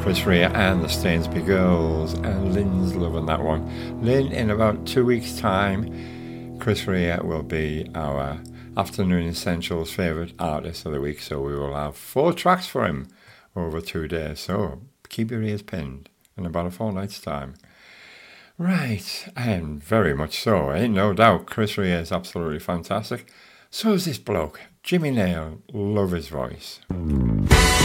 Chris Rea and the Stainsby Girls, and Lynn's loving that one. Lynn, in about 2 weeks' time, Chris Rea will be our Afternoon Essentials favourite artist of the week, so we will have 4 tracks for him over 2 days, so keep your ears pinned in about a fortnight's time. Right, and very much so, ain't no doubt. Chris Rea is absolutely fantastic. So is this bloke, Jimmy Nail. Love his voice.